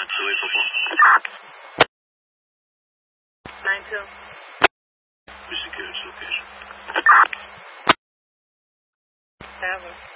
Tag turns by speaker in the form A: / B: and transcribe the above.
A: Louis Football.
B: 9-2.
A: We secured its location.
B: Have